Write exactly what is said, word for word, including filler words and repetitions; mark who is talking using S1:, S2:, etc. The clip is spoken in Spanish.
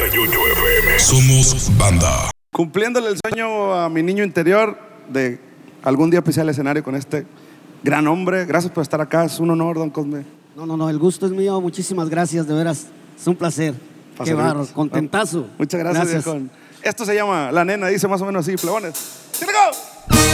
S1: noventa y ocho F M. Somos banda.
S2: Cumpliéndole el sueño a mi niño interior de algún día pisar el escenario con este gran hombre. Gracias por estar acá, es un honor, don Cosme.
S3: No, no, no, el gusto es mío, muchísimas gracias, de veras, es un placer. Qué barro, contentazo.
S2: Muchas gracias,
S3: gracias.
S2: viejón. Esto se llama La Nena, dice más o menos así, plebones. ¡Here we go!